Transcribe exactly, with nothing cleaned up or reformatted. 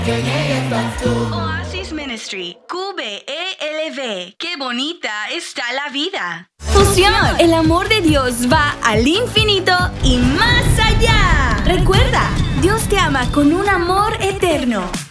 Oasis Ministry, Q B E L V. ¡Qué bonita está la vida! Fusión. El amor de Dios va al infinito y más allá. Recuerda, Dios te ama con un amor eterno.